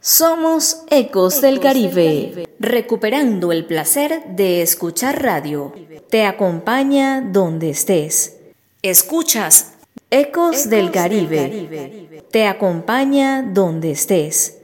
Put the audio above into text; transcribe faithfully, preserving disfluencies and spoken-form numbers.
Somos Ecos del Caribe, recuperando el placer de escuchar radio. Te acompaña donde estés. Escuchas Ecos del Caribe. Te acompaña donde estés.